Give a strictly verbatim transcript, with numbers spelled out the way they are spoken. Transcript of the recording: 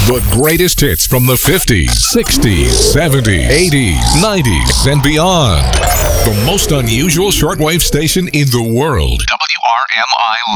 The greatest hits from the fifties, sixties, seventies, eighties, nineties, and beyond. The most unusual shortwave station in the world. W R M I